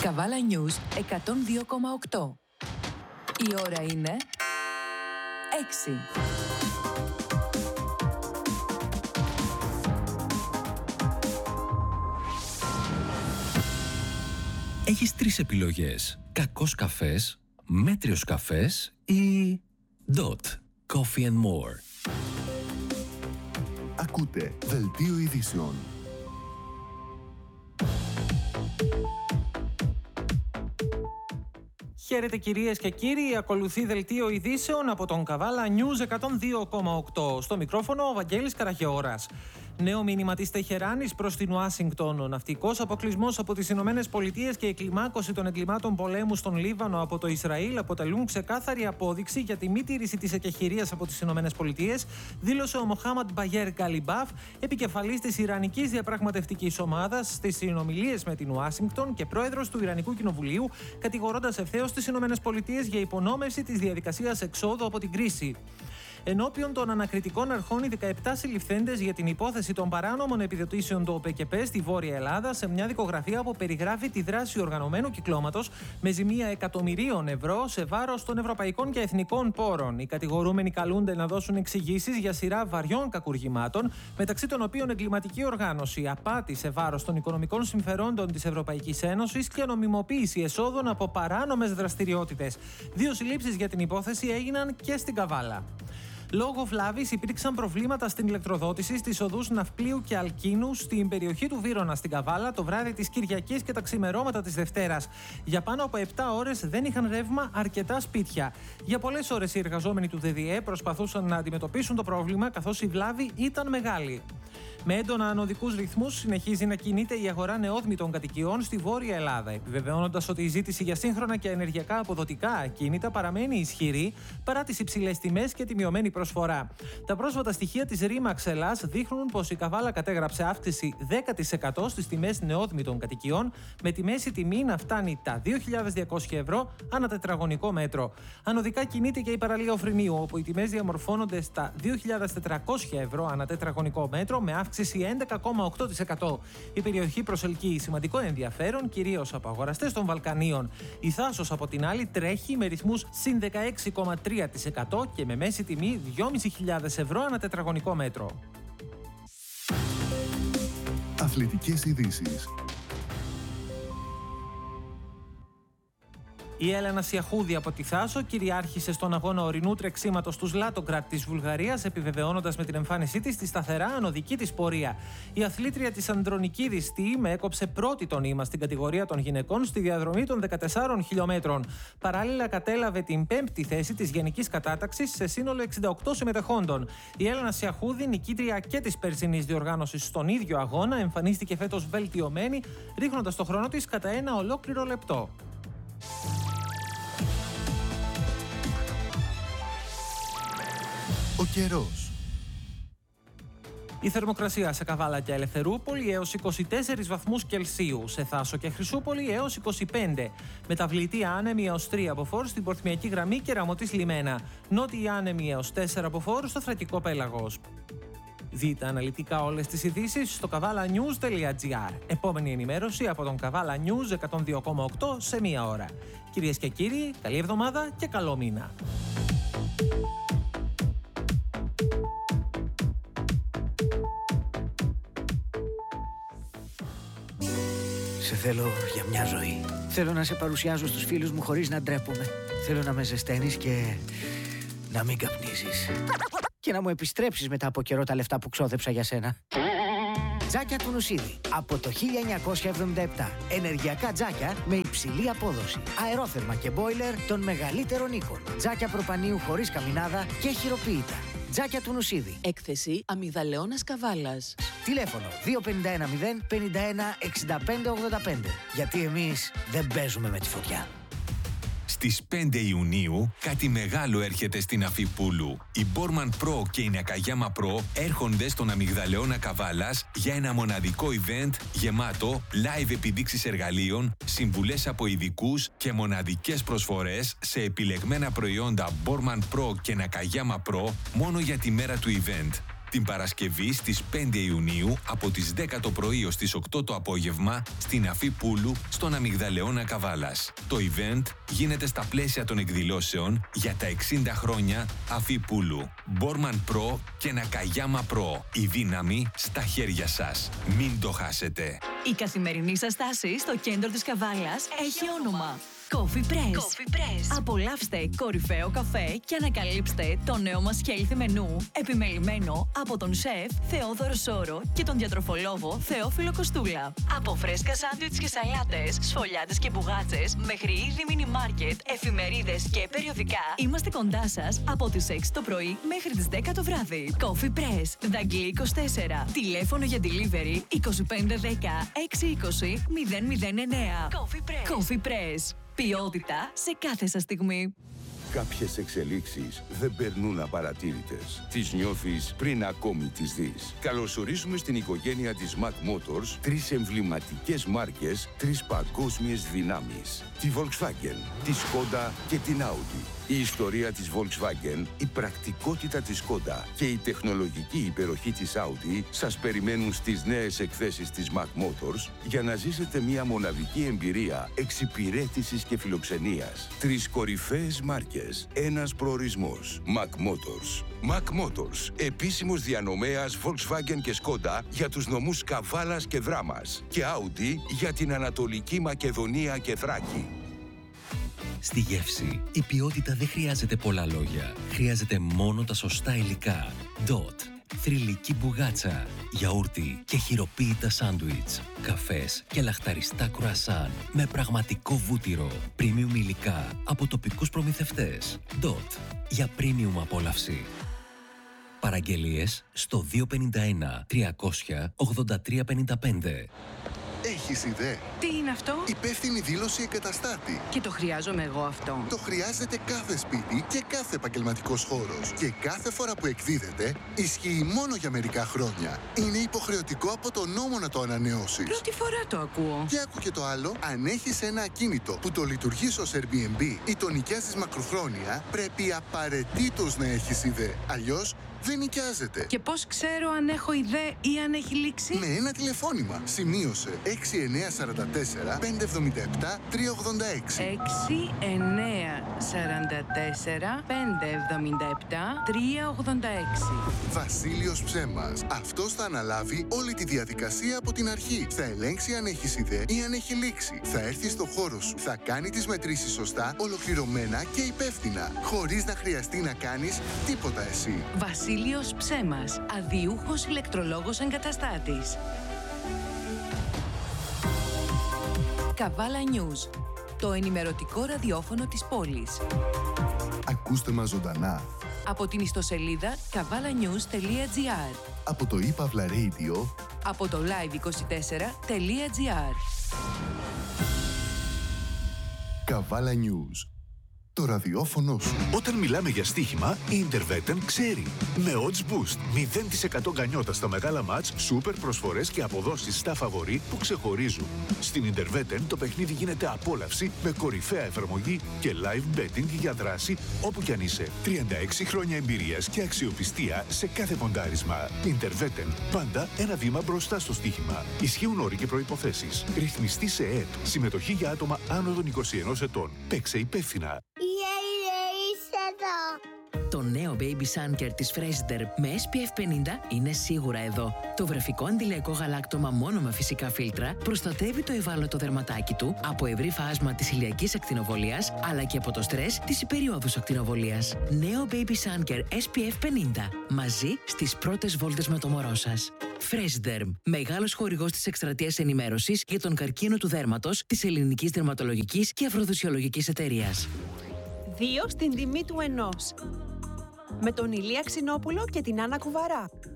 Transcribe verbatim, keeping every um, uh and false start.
Καβάλα News εκατόν δύο κόμμα οκτώ. Η ώρα είναι έξι. Έχεις τρεις επιλογές. Κακός καφές, μέτριος καφές ή Dot Coffee and More. Ακούτε Δελτίο Ειδήσεων. Χαίρετε κυρίες και κύριοι, ακολουθεί Δελτίο Ειδήσεων από τον Καβάλα News εκατόν δύο κόμμα οκτώ. Στο μικρόφωνο ο Βαγγέλης Καραχαιώρας. Νέο μήνυμα της Τεχεράνης προς την Ουάσιγκτον. Ο ναυτικός αποκλεισμός από τις Ηνωμένες Πολιτείες και η κλιμάκωση των εγκλημάτων πολέμου στον Λίβανο από το Ισραήλ αποτελούν ξεκάθαρη απόδειξη για τη μη τήρηση της εκεχηρίας από τις Ηνωμένες Πολιτείες, δήλωσε ο Μοχάμαντ Μπαγέρ Γκαλιμπάφ, επικεφαλής της Ιρανικής Διαπραγματευτικής Ομάδας, στις συνομιλίες με την Ουάσιγκτον και πρόεδρος του Ιρανικού Κοινοβουλίου, κατηγορώντας ευθέως τις Ηνωμένες Πολιτείες για υπονόμευση της διαδικασίας εξόδου από την κρίση. Ενώπιον των ανακριτικών αρχών, οι δεκαεπτά συλληφθέντες για την υπόθεση των παράνομων επιδοτήσεων του ΟΠΕΚΕΠΕ στη Βόρεια Ελλάδα, σε μια δικογραφία που περιγράφει τη δράση οργανωμένου κυκλώματος με ζημία εκατομμυρίων ευρώ σε βάρος των ευρωπαϊκών και εθνικών πόρων. Οι κατηγορούμενοι καλούνται να δώσουν εξηγήσεις για σειρά βαριών κακουργημάτων, μεταξύ των οποίων εγκληματική οργάνωση, απάτη σε βάρος των οικονομικών συμφερόντων της Ευρωπαϊκής Ένωσης και νομιμοποίηση εσόδων από παράνομες δραστηριότητες. Δύο συλλήψεις για την υπόθεση έγιναν και στην Καβάλα. Λόγω βλάβης υπήρξαν προβλήματα στην ηλεκτροδότηση στις οδούς Ναυπλίου και Αλκίνου στην περιοχή του Βύρωνα στην Καβάλα το βράδυ της Κυριακής και τα ξημερώματα της Δευτέρας. Για πάνω από επτά ώρες δεν είχαν ρεύμα αρκετά σπίτια. Για πολλές ώρες οι εργαζόμενοι του ΔΔΕ προσπαθούσαν να αντιμετωπίσουν το πρόβλημα, καθώς η βλάβη ήταν μεγάλη. Με έντονα ανωδικούς ρυθμούς συνεχίζει να κινείται η αγορά νεόδμητων κατοικιών στη Βόρεια Ελλάδα, επιβεβαιώνοντας ότι η ζήτηση για σύγχρονα και ενεργειακά αποδοτικά ακίνητα παραμένει ισχυρή παρά τις υψηλές τιμές και τη μειωμένη προσφορά. Τα πρόσφατα στοιχεία της Ρήμαξ Ελλάς δείχνουν πως η Καβάλα κατέγραψε αύξηση δέκα τοις εκατό στις τιμές νεόδμητων κατοικιών, με τη μέση τιμή να φτάνει τα δύο χιλιάδες διακόσια ευρώ ανά τετραγωνικό μέτρο. Ανωδικά κινείται και η παραλία Οφρινίου, όπου οι τιμές διαμορφώνονται στα δύο χιλιάδες τετρακόσια ευρώ ανά τετραγωνικό μέτρο, με αύξηση έντεκα κόμμα οκτώ τοις εκατό. Η περιοχή προσελκύει σημαντικό ενδιαφέρον, κυρίως από αγοραστές των Βαλκανίων. Η Θάσος, από την άλλη, τρέχει με ρυθμούς συν δεκαέξι κόμμα τρία τοις εκατό και με μέση τιμή δυόμισι χιλιάδες ευρώ ανά τετραγωνικό μέτρο. Αθλητικές ειδήσεις. Η Έλενα Σιαχούδη από τη Θάσο κυριάρχησε στον αγώνα ορεινού τρεξίματος του Ζλάτογκρατ της Βουλγαρίας, επιβεβαιώνοντας με την εμφάνισή της τη σταθερά ανωδική της πορεία. Η αθλήτρια της Ανδρονικίδης Team έκοψε πρώτη τον ύμα στην κατηγορία των γυναικών στη διαδρομή των δεκατεσσάρων χιλιομέτρων. Παράλληλα, κατέλαβε την πέμπτη θέση της γενικής κατάταξης σε σύνολο εξήντα οκτώ συμμετεχόντων. Η Έλενα Σιαχούδη, νικήτρια και της περσινής διοργάνωσης στον ίδιο αγώνα, εμφανίστηκε φέτος βελτιωμένη, ρίχνοντας το χρόνο της κατά ένα ολόκληρο λεπτό. Ο καιρός. Η θερμοκρασία σε Καβάλα και Ελευθερούπολη έως είκοσι τέσσερις βαθμούς Κελσίου, σε Θάσο και Χρυσούπολη έως είκοσι πέντε. Μεταβλητή άνεμη έως τρία μποφόρ στην Πορθμιακή Γραμμή και Ραμωτής Λιμένα. Νότιοι άνεμοι έως τέσσερα μποφόρ στο Θρακικό Πέλαγος. Δείτε αναλυτικά όλες τις ειδήσεις στο καβάλα νιούζ τελεία τζι άρ. Επόμενη ενημέρωση από τον Καβάλα News εκατόν δύο κόμμα οκτώ σε μία ώρα. Κυρίες και κύριοι, καλή εβδομάδα και καλό μήνα. Σε θέλω για μια ζωή. Θέλω να σε παρουσιάζω στους φίλους μου χωρίς να ντρέπομαι. Θέλω να με ζεσταίνεις και να μην καπνίζεις. Και να μου επιστρέψεις μετά από καιρό τα λεφτά που ξόδεψα για σένα. Τζάκια του Νουσίδη. Από το χίλια εννιακόσια εβδομήντα επτά. Ενεργειακά τζάκια με υψηλή απόδοση. Αερόθερμα και μπόιλερ των μεγαλύτερων οίκων. Τζάκια προπανίου χωρίς καμινάδα και χειροποίητα. Τζάκια του Νουσίδη. Έκθεση Αμυγδαλεώνας Καβάλας. Τηλέφωνο δύο πέντε ένα μηδέν πενήντα ένα εξήντα πέντε ογδόντα πέντε. Γιατί εμείς δεν παίζουμε με τη φωτιά. Στις πέντε Ιουνίου κάτι μεγάλο έρχεται στην Αφιπούλου. Η Borman Pro και η Nakayama Pro έρχονται στον Αμυγδαλεώνα Καβάλας για ένα μοναδικό event γεμάτο live επιδείξεις εργαλείων, συμβουλές από ειδικούς και μοναδικές προσφορές σε επιλεγμένα προϊόντα Borman Pro και Nakayama Pro μόνο για τη μέρα του event. Την Παρασκευή στις πέντε Ιουνίου από τις δέκα το πρωί ως τις οκτώ το απόγευμα στην Αφή Πούλου στον Αμυγδαλεώνα Καβάλας. Το event γίνεται στα πλαίσια των εκδηλώσεων για τα εξήντα χρόνια Αφή Πούλου. Μπόρμαν Pro και Νακαγιάμα Pro. Η δύναμη στα χέρια σας. Μην το χάσετε. Η καθημερινή σας στάση στο κέντρο της Καβάλας έχει όνομα. Coffee Press. Coffee Press. Απολαύστε κορυφαίο καφέ και ανακαλύψτε το νέο μας healthy μενού, επιμελημένο από τον σεφ Θεόδωρο Σόρο και τον διατροφολόγο Θεόφιλο Κοστούλα. Από φρέσκα σάντουιτς και σαλάτες, σφολιάτες και μπουγάτσες, μέχρι είδη μίνι μάρκετ, εφημερίδες και περιοδικά, είμαστε κοντά σας από τις έξι το πρωί μέχρι τις δέκα το βράδυ. Coffee Press, Δαγκλή είκοσι τέσσερα. Τηλέφωνο για delivery είκοσι πέντε δέκα έξι είκοσι μηδέν μηδέν εννέα. Coffee Press. Coffee Press. Ποιότητα σε κάθε σας στιγμή. Κάποιες εξελίξεις δεν περνούν απαρατήρητες. Τις νιώθεις πριν ακόμη τις δεις. Καλωσορίζουμε στην οικογένεια της Mac Motors τρεις εμβληματικές μάρκες, τρεις παγκόσμιες δυνάμεις. Τη Volkswagen, τη Skoda και την Audi. Η ιστορία της Volkswagen, η πρακτικότητα της Skoda και η τεχνολογική υπεροχή της Audi σας περιμένουν στις νέες εκθέσεις της Mac Motors για να ζήσετε μια μοναδική εμπειρία εξυπηρέτησης και φιλοξενίας. Τρεις κορυφαίες μάρκες, ένας προορισμός. Mac Motors. Mac Motors, επίσημος διανομέας Volkswagen και Skoda για τους νομούς Καβάλας και Δράμας και Audi για την Ανατολική Μακεδονία και Θράκη. Στη γεύση, η ποιότητα δεν χρειάζεται πολλά λόγια. Χρειάζεται μόνο τα σωστά υλικά. Dot. Θρυλική μπουγάτσα, γιαούρτι και χειροποίητα σάντουιτς, καφές και λαχταριστά κρουασάν με πραγματικό βούτυρο, premium υλικά από τοπικούς προμηθευτές. Dot. Για premium απόλαυση. Παραγγελίες στο δύο πέντε ένα τριακόσια ογδόντα τρία πενήντα πέντε. Έχεις ιδέα? Τι είναι αυτό? Υπεύθυνη δήλωση εγκαταστάτη. Και το χρειάζομαι εγώ αυτό. Το χρειάζεται κάθε σπίτι και κάθε επαγγελματικός χώρος. Και κάθε φορά που εκδίδεται, ισχύει μόνο για μερικά χρόνια. Είναι υποχρεωτικό από τον νόμο να το ανανεώσεις. Πρώτη φορά το ακούω. Και άκου και το άλλο, αν έχεις ένα ακίνητο που το λειτουργείς ως Airbnb ή το νοικιάζεις μακροχρόνια, πρέπει απαραίτητος να έχεις ιδέα. Αλλιώς δεν νοικιάζεται. Και πώς ξέρω αν έχω ιδέα ή αν έχει λήξει? Με ένα τηλεφώνημα. Σημείωσε έξι εννέα τέσσερα τέσσερα πέντε εβδομήντα επτά τρία ογδόντα έξι. έξι εννέα τέσσερα τέσσερα πέντε εβδομήντα επτά τρία ογδόντα έξι. Βασίλειος Ψέμας. Αυτός θα αναλάβει όλη τη διαδικασία από την αρχή. Θα ελέγξει αν έχεις ιδέα ή αν έχει λήξει. Θα έρθει στο χώρο σου. Θα κάνει τις μετρήσεις σωστά, ολοκληρωμένα και υπεύθυνα. Χωρίς να χρειαστεί να κάνεις τίποτα εσύ. Βασίλειος Ψέμας. Αδιούχος ηλεκτρολόγος εγκαταστάτης. Καβάλα News, το ενημερωτικό ραδιόφωνο της πόλης. Ακούστε μας ζωντανά Από την ιστοσελίδα καβάλα νιούς τελεία τζι άρ, από το ePavla Radio, από το live είκοσι τέσσερα τελεία τζι άρ. Καβάλα News. Το ραδιόφωνο σου. Όταν μιλάμε για στοίχημα, η Interveten ξέρει. Με Odds Boost, μηδέν τοις εκατό γκανιότα στα μεγάλα μάτς, σούπερ προσφορές και αποδόσεις στα φαβορί που ξεχωρίζουν. Στην Interveten το παιχνίδι γίνεται απόλαυση με κορυφαία εφαρμογή και live betting για δράση όπου κι αν είσαι. τριάντα έξι χρόνια εμπειρίας και αξιοπιστία σε κάθε ποντάρισμα. Interveten, πάντα ένα βήμα μπροστά στο στοίχημα. Ισχύουν όροι και προϋποθέσεις. Ρυθμιστή σε ΕΕΠ. Συμμετοχή για άτομα άνω των είκοσι ενός ετών. Παίξε υπεύθυνα. Το νέο Baby Sun Care της Fraser με ες πι εφ πενήντα είναι σίγουρα εδώ. Το βρεφικό αντιλιακό γαλάκτωμα μόνο με φυσικά φίλτρα προστατεύει το ευάλωτο δερματάκι του από ευρύ φάσμα της ηλιακής ακτινοβολίας αλλά και από το στρες της υπεριόδους ακτινοβολίας. Νέο Baby Sun Care ες πι εφ πενήντα. Μαζί στις πρώτες βόλτες με το μωρό σας. Freshderm, μεγάλος χορηγός της εκστρατείας ενημέρωσης για τον καρκίνο του δέρματος της Ελληνικής Δερματολογικής και Αφροδοσιολογικής Εταιρείας. Δύο στην τιμή του ενός. Με τον Ηλία Ξινόπουλο και την Άννα Κουβαρά.